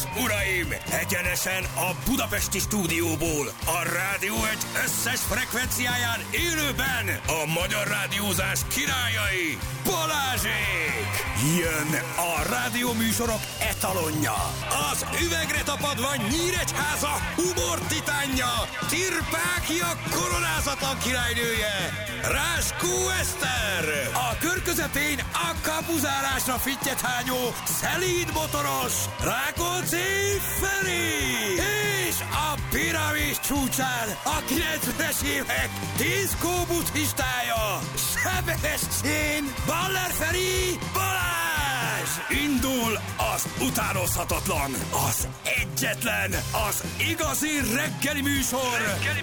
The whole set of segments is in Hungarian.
uraim! Egyenesen a budapesti stúdióból, a Rádió Egy összes frekvenciáján élőben a magyar rádiózás királyai, Balázsék! Jön a rádióműsorok etalonja, az üvegre tapadva Nyíregyháza humor titánja, Tirpákia koronázatlan királynője, Ráskó Eszter! A kör közepén a kapuzárásra fittyet hányó, szelíd motoros, Rákóczi Feri! És a piramis csúcsán a 90-es évek diszkó buddhistája, Sebestyén Baller Feri Balázs! Indul az utánozhatatlan, az egyetlen, az igazi reggeli műsor,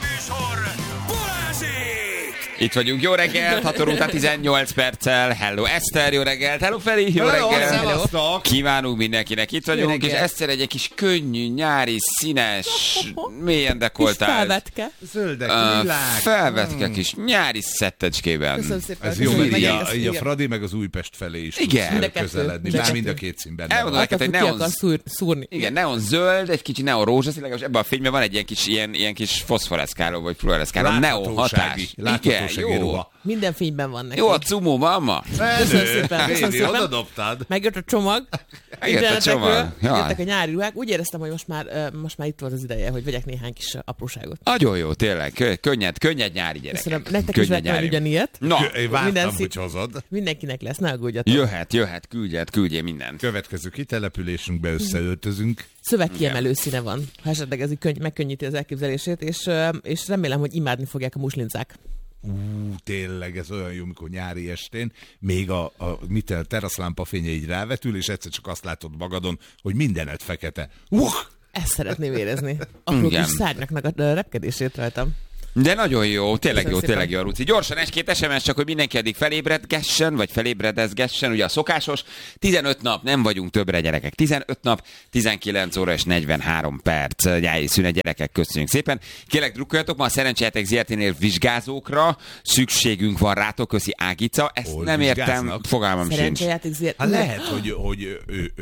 Balázsék! Itt vagyunk, jó reggelt, 6 óra után 18 perccel. Hello Eszter, jó reggelt, hello Feri, jó reggelt. Kívánunk mindenkinek, itt vagyunk, és Eszter egy kis könnyű, nyári, színes, mélyen dekoltál. Felvetke. Zöldek, világ. Felvetke kis nyári szettecskében. Köszönöm szépen. Ez jó, mert így a Fradi meg az Újpest felé is Igen. közeledni. Már mind a két színben. Elmondom neked, hogy neon... szúrni. Igen, neon zöld, egy kicsi neon rózsaszín, legalábbis ebben a fényben van egy ilyen kis foszforeszkáló, vagy fluoreszkáló, neon hatás. Igen, jó. Minden fényben van neki. Jó a cumó, mamma. Köszönöm szépen. Oda dobtad. Megjött a csomag. Megjött a csomag. Jöttek a nyári ruhák. Úgy éreztem, hogy most már itt volt az ideje, hogy vegyek néhány kis apróságot. Nagyon jó, tényleg. Könnyed nyári gyerekek. Köszönöm. Nektek is vettem ugyanilyet. Na, én vártam, hogy hozod. Mindenkinek lesz, ne aggódjatok. Jöhet, küldjél mindent. Következő kitelepülésünkbe összeöltözünk. Szövetkiemelő színe van, ha esetleg ez így megkönnyíti az elképzelését, és remélem, hogy imádni fogják a muslincák. Tényleg, ez olyan jó, mikor nyári estén még a teraszlámpa fénye így rávetül, és egyszer csak azt látod magadon, hogy mindened fekete. Ezt szeretném érezni. Apró kis szárnyaknak a repkedését rajtam. De nagyon jó, tényleg jó, Ruci. Gyorsan egy-két SMS, csak hogy mindenki addig felébredgessen, vagy felébredezgessen, ugye a szokásos. 15 nap, nem vagyunk többre gyerekek. 15 nap, 19 óra és 43 perc. Nyári szünet gyerekek, köszönjük szépen. Kérlek, drukkoljatok, ma a Szerencsejáték ZRT-nél vizsgázókra szükségünk van rátok, köszi Ágica. Ezt hol nem vizsgáznak? Értem, fogalmam sincs. Hát lehet, hogy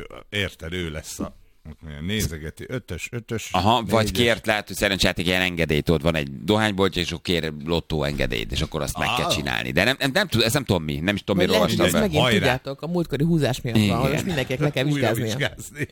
ő lesz a... Nézegeti, ötös. Aha, vagy kért, lehet, hogy Szerencsejáték ilyen engedélyt, ott van egy dohányboltja, és akkor kér lottó engedélyt, és akkor azt meg kell csinálni. De ezt nem tudom mi, nem is tudom, miről olvastam be. Megint tudjátok, a múltkori húzás miatt van, most mindenkinek le kell vizsgáznia.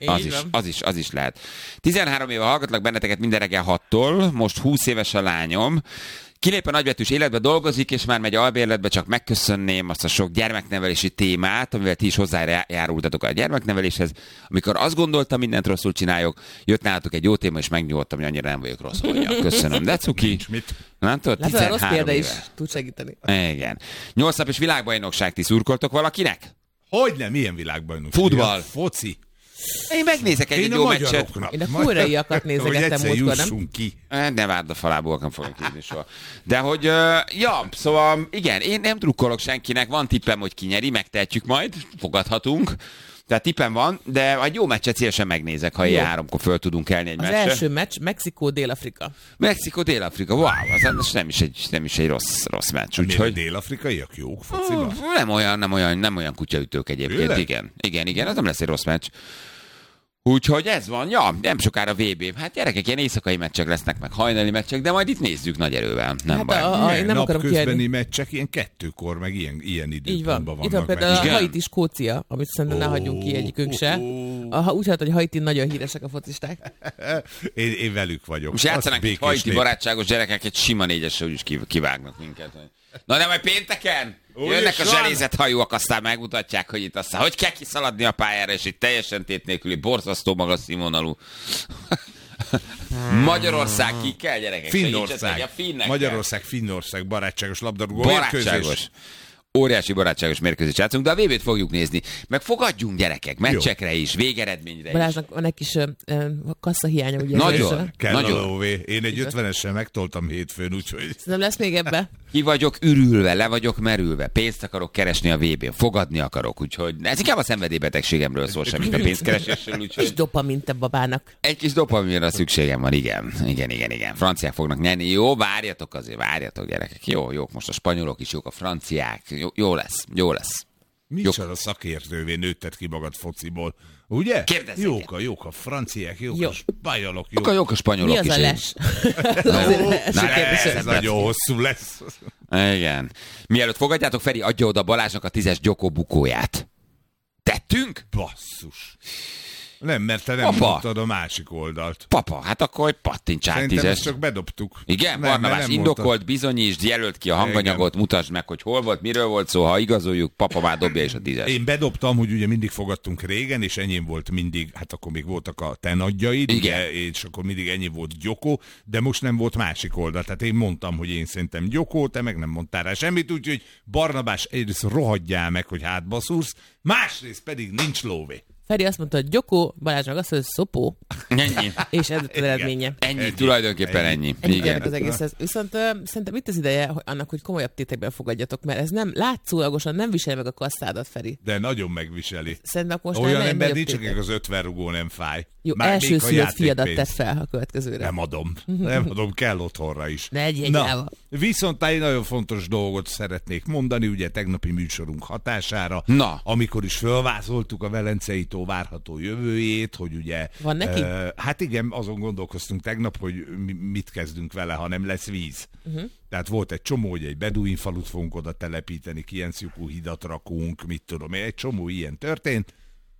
Az is lehet. 13 éve hallgatlak benneteket minden reggel 6-tól, most 20 éves a lányom. Kilép a nagybetűs életbe, dolgozik, és már megy albérletbe, csak megköszönném azt a sok gyermeknevelési témát, amivel ti is hozzájárultatok a gyermekneveléshez. Amikor azt gondoltam, mindent rosszul csinálok, jött nálatok egy jó téma, és megnyugodtam, hogy annyira nem vagyok rossz mondja. Köszönöm. De cuki. Nem tudod, 13 rossz példa is tud segíteni. Igen. 8 napos világbajnokság, ti szurkoltok valakinek? Hogyne, milyen világbajnokság? Futball. Foci. Én megnézek egy jó meccset. Én a koreaiakat nézegettem múltkor, nem? Ne várd a falából, nem fogom kívni soha. De hogy, szóval igen, én nem drukkolok senkinek, van tippem, hogy ki nyeri, megtehetjük majd, fogadhatunk. Tehát tippem van, de egy jó meccset szívesen megnézek, ha ilyen 3-kor föl tudunk kelni egy meccsre. Az első meccs Mexikó-Dél-Afrika. Mexikó-Dél-Afrika, wow, az nem is egy rossz meccs. Úgyhogy dél-afrikaiak jók fociban? Nem olyan kutyaütők egyébként. Igen, az nem lesz egy rossz meccs. Úgyhogy ez van, nem sokára VB. Hát gyerekek, ilyen éjszakai meccsek lesznek, meg hajnali meccsek, de majd itt nézzük nagy erővel. Nem baj. Nem napközbeni meccsek ilyen 2-kor, meg ilyen időpontban vannak. Itt van például a Haiti-Skócia, amit szerintem ne hagyjunk ki egyikünk se. Úgy hát, hogy Haiti nagyon híresek a focisták. Én velük vagyok. Most játszanak egy haiti barátságos gyerekek, egy sima 4-esre úgyis kivágnak minket. Na de majd pénteken jönnek a zselézett hajóak, aztán megmutatják, hogy itt aztán hogy kell kiszaladni a pályára, és egy teljesen tét nélküli, borzasztó magas színvonalú Magyarország ki kell, gyerekek? Finnország. Magyarország, Finnország barátságos labdarúgó mérkőzés. Óriási barátságos mérkőzést játszunk, de a VB-t fogjuk nézni. Meg fogadjunk gyerekek, meccsekre is, végeredményre is. Balázsnak van egy kis kasszahiánya, ugye? Nagyon. Kell a lóvé. Én egy 50-essel megtoltam hétfőn, úgyhogy... Nem lesz még ebbe? Ki vagyok ürülve, le vagyok merülve, pénzt akarok keresni a VB-n, fogadni akarok, úgyhogy ez inkább a szenvedélybetegségemről szól, semmit a pénzkeresésről, úgyhogy... Kis dopamin te babának. Egy kis dopaminra szükségem van, igen. Franciák fognak nyerni. Jó, várjatok gyerekek. Jók most a spanyolok is, jók a franciák. Jó lesz. Micsoda szakértővé nőtted ki magad fociból, ugye? Kérdezzék. Jók a franciák, jók a spanyolok, Jók a spanyolok Mi az is. a les? Ez nagyon hosszú lesz. Igen. Mielőtt fogadjátok, Feri adja oda Balázsnak a 10-es Gyoko bukóját. Tettünk? Basszus. Nem, mert te nem mondtad a másik oldalt. Papa, hát akkor pattintsál Szerintem 10-es. ezt csak bedobtuk. Igen, Nem, Barnabás, nem indokolt, mondtad. bizonyítsd, jelölt ki a hanganyagot, mutasd meg, hogy hol volt, miről volt szó, ha igazoljuk, papa már dobja is a 10-es. Én bedobtam, hogy ugye mindig fogadtunk régen, és enyém volt mindig, hát akkor még voltak a te nagyjaid, ugye, és akkor mindig ennyi volt Gyoko, de most nem volt másik oldal. Tehát én mondtam, hogy én szerintem Gyoko, te meg nem mondtál rá semmit, úgyhogy Barnabás egyrészt rohadjál meg, hogy hátba szúrsz, másrészt pedig nincs lóvé. Feri azt mondta, hogy Gyoko, Balázs meg azt mondta, hogy Szopó, Ennyi. és ez az eredménye. Ennyi, tulajdonképpen ennyi. Igen. Az egészhez. Viszont szerintem itt az ideje annak, hogy komolyabb tétekben fogadjatok, mert ez nem látszólagosan nem viseli meg a kasszádat, Feri. De nagyon megviseli. Szerintem most Olyan nem ember nagyobb nincs, tétek. akinek az 50 rugó nem fáj. Jó, Már még a elsőszülött fiadat játékpénz. tett fel a következőre. Nem adom, kell otthonra is. Ne egyégyába. Viszont egy nagyon fontos dolgot szeretnék mondani, ugye tegnapi műsorunk hatására, Na. amikor is fölvázoltuk a Velencei tó várható jövőjét, hogy ugye... Van neki? Hát igen, azon gondolkoztunk tegnap, hogy mit kezdünk vele, ha nem lesz víz. Tehát volt egy csomó, hogy egy beduin falut fogunk oda telepíteni, Kienc-Jukú hidat rakunk, mit tudom én, egy csomó ilyen történt.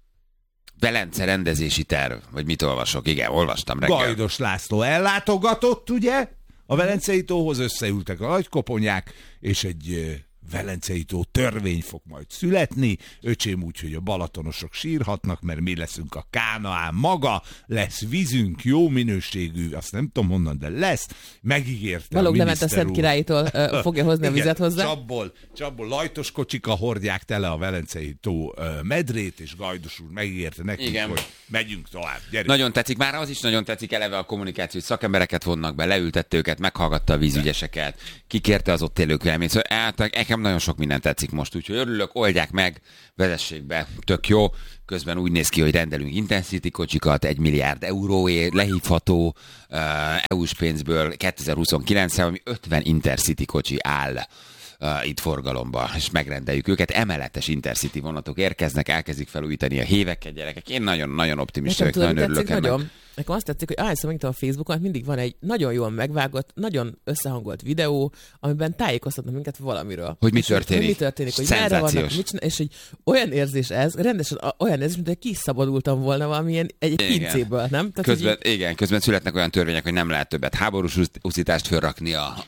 Velence rendezési terv, vagy mit olvasok? Igen, olvastam reggel. Gajdos László ellátogatott, ugye? A Velencei tóhoz összeültek a nagykoponyák, és egy Velencei tó törvény fog majd születni. Öcsém úgy, hogy a balatonosok sírhatnak, mert mi leszünk a Kánaán maga, lesz vízünk, jó minőségű, azt nem tudom honnan, de lesz. Megígérte Balogh a Levent a miniszter Szent úr. Királytól fogja hozni a Igen, vizet hozzá. Csapból lajtos kocsika hordják tele a Velencei tó medrét, és Gajdos úr megígérte nekünk, Igen. hogy megyünk tovább. Gyerünk. Nagyon tetszik, már az is nagyon tetszik eleve a kommunikáció, hogy szakembereket vonnak be, leültette őket, meghallgatta a vízügyeseket, kikérte az ott élők véleményt. Szóval nekem nagyon sok minden tetszik most, úgyhogy örülök, oldják meg, vezessék be, tök jó. Közben úgy néz ki, hogy rendelünk Intensity kocsikat, 1 milliárd euróért, lehívható EU-s pénzből 2029-re, ami 50 Intercity kocsi áll itt forgalomba, és megrendeljük őket. Emeletes Intercity vonatok érkeznek, elkezdik felújítani a héveket, gyerekek. Én nagyon optimista vagyok, nagyon örülök ennek. Nagyon. Nekem azt tetszik, hogy ahányszor megnyitom a Facebookon, mindig van egy nagyon jól megvágott, nagyon összehangolt videó, amiben tájékoztatnak minket valamiről. Hogy mi és történik. Hogy mi történik, hogy merre vannak, Szenzációs. mit csinál, és hogy olyan érzés ez, rendesen olyan érzés, mint hogy kiszabadultam volna valamilyen egy Igen. pincéből, nem? Tehát, Közben, hogy igen, közben születnek olyan törvények, hogy nem lehet többet háborús uszítást fölrakni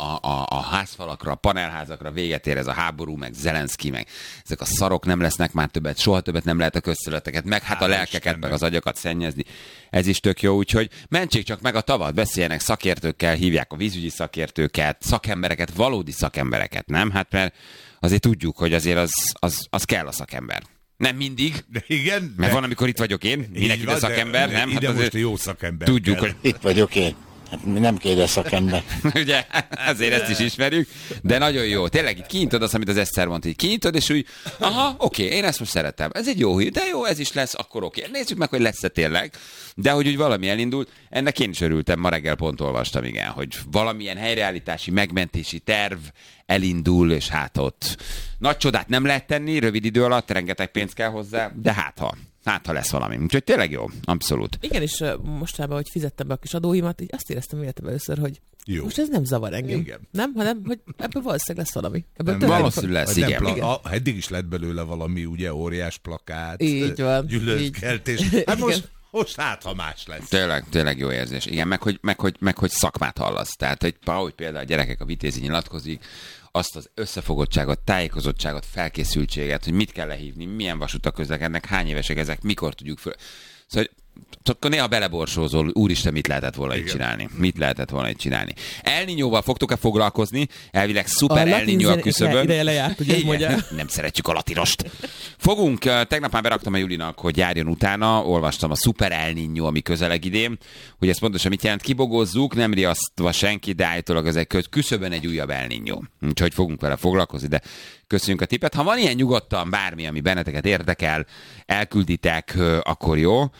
a házfalakra, a panelházakra, véget ér ez a háború, meg Zelenszky, meg ezek a szarok nem lesznek már többet, soha többet nem lehet a közterületeket, meg hát a Hál' lelkeket, Istennek. meg az agyakat szennyezni. Ez is tök jó, úgyhogy mentsék csak meg a tavat, beszéljenek szakértőkkel, hívják a vízügyi szakértőket, szakembereket, valódi szakembereket, nem? Hát mert azért tudjuk, hogy azért az kell a szakember. Nem mindig, De igen, mert de- van, amikor itt vagyok én, minek Így ide van, de- szakember, de nem? Ide Hát most azért a jó szakember tudjuk, kell. hogy Itt vagyok én. Hát nem kérdez szakember. ugye, ezért ezt is ismerjük, de nagyon jó. Tényleg így kinyitod azt, amit az Eszter mondta, így kinyitod, és úgy, aha, oké, én ezt most szeretem. Ez egy jó hír, de jó, ez is lesz, akkor oké. Nézzük meg, hogy lesz-e tényleg. De hogy úgy valami elindult, ennek én is örültem, ma reggel pont olvastam, igen, hogy valamilyen helyreállítási, megmentési terv elindul, és hát ott nagy csodát nem lehet tenni, rövid idő alatt, rengeteg pénz kell hozzá, de hát ha lesz valami. Úgyhogy tényleg jó, abszolút. igen, és mostában, hogy fizettem be a kis adóimat, így azt éreztem életemben először, hogy Jó. most ez nem zavar engem. Igen. Nem, hanem, hogy ebből valószínűleg lesz valami. Ebből Nem, tényleg valószínűleg lesz, nem igen. eddig is lett belőle valami, ugye, óriás plakát, Így van, gyűlöletkeltés. így. Hát Igen. most hát, ha más lesz. Tényleg jó érzés. Igen, meg hogy szakmát hallasz. Tehát, hogy ahogy például a gyerekek a Vitézi nyilatkozik, azt az összefogottságot, tájékozottságot, felkészültséget, hogy mit kell lehívni, milyen vasutak közlekednek, hány évesek ezek, mikor tudjuk föl. Szóval, akkor néha beleborsózol, úristen, mit lehetett volna itt csinálni? Mit lehetett volna itt csinálni? El Niñóval fogtok-e foglalkozni? Elvileg szuper A El latin Niñó a küszöbön. ideje lejárt, ugye, Igen, mondja. nem szeretjük a latinost. Fogunk, tegnap már beraktam a Julinak, hogy járjon utána, olvastam a szuper El Niñó, ami közeleg idén, hogy ez pontosan mit jelent, kibogozzuk, nem riasztva senki, de állítólag ez egy küszöbön egy újabb El Niñó. Úgyhogy fogunk vele foglalkozni, de köszönjük a tippet. Ha van ilyen nyugodtan bármi, ami benneteket érdekel, elkülditek, akkor jó. És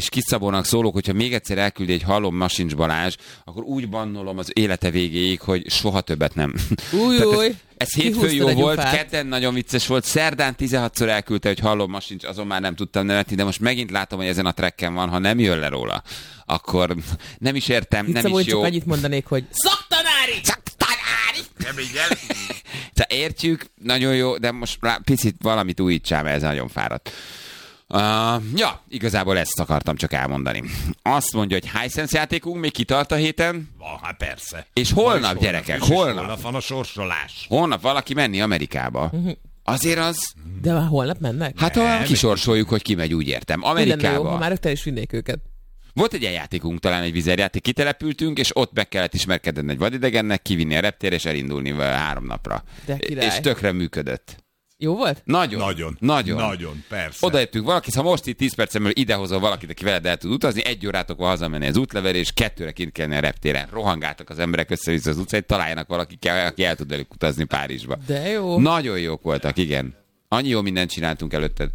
és Kiszabónak szólok, hogyha még egyszer elküldi egy Hallom Masincs Balázs, akkor úgy bannolom az élete végéig, hogy soha többet nem. Új. Ez hétfőn jó volt, kedden nagyon vicces volt, szerdán 16-szor elküldte, hogy Hallom Masincs, azon már nem tudtam nevetni, de most megint látom, hogy ezen a trekken van, ha nem jön le róla, akkor nem is értem, nem is jó. Csak annyit mondanék, hogy szaktanári! Nem így el. Tehát értjük, nagyon jó, de most picit valamit újítsál, mert ez nagyon fáradt. Ja, igazából ezt akartam csak elmondani. Azt mondja, hogy Hisense játékunk még kitart a héten. Hát persze. És holnap, gyerekek, holnap van a sorsolás. Holnap valaki menni Amerikába. Azért az... De már holnap mennek? Hát ha kisorsoljuk, hogy ki megy, úgy értem. Amerikába. Jó, ha már rögtön is vinnék őket. Volt egy ilyen játékunk, talán egy vizerjáték, kitelepültünk, és ott be kellett ismerkedni egy vadidegennek, kivinni a reptérre, és elindulni 3 napra. És tökre működött. Jó volt? Nagyon, persze. Odaértünk valaki, ha most itt 10 percen idehozol valakit, aki veled el tud utazni, 1 órátokon hazamenni az útlevelé, és 2-re kint kellene a reptéren. Rohangáltak az emberek össze-vissza az utcán, találjanak valaki, aki el tud velük utazni Párizsba. De jó. Nagyon jók voltak, igen. Annyi jó mindent csináltunk előtted.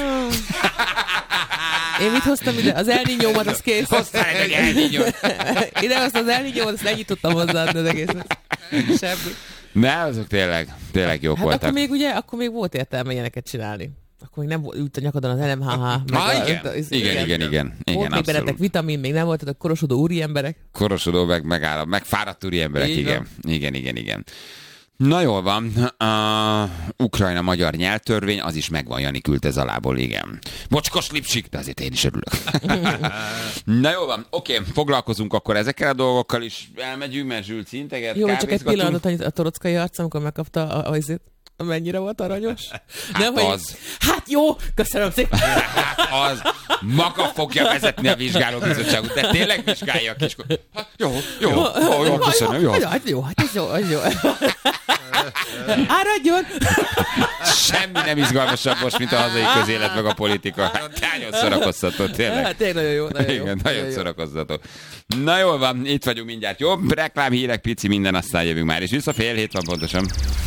Én mit hoztam ide? Az El Niñómat, az kész. Hoztál egy El Niñót. Ide hoztam az El Niñómat, azt ennyit tudtam hozzáadni az egészet. Semmi. Ne, azok tényleg jók hát voltak. Akkor még volt értelme ilyeneket csinálni. Akkor még nem ült a nyakadon az LMHH. Igen, volt még bennetek vitamin, még nem voltatok korosodó úri emberek. Korosodó, meg fáradt úri emberek, igen. Na jól van, Ukrajna-magyar nyelvtörvény, az is megvan, Jani küldte Zalából, igen. Mocskos lipsik, de azért én is örülök. Na jól van, oké, foglalkozunk akkor ezekkel a dolgokkal is, elmegyünk, mert Zsülc integet, jó, csak egy pillanatot, hogy a torockai arc, amikor megkapta azért, mennyire volt aranyos? Nem, az. Hát jó, köszönöm szépen. Az maga fogja vezetni a vizsgálóbizottságot, de tényleg vizsgálja a kiskor. Hát, jó, köszönöm, jó. Hát ez jó. Áradjon! Semmi nem izgalmasabb most, mint a hazai közélet meg a politika. Nagyon szórakoztató, tényleg. Hát tényleg nagyon jó. Igen, nagyon szórakoztató. Na jól van, itt vagyunk mindjárt. Jó, reklám, hírek, pici, minden, aztán jövünk már. És vissza 6:30 van pontosan.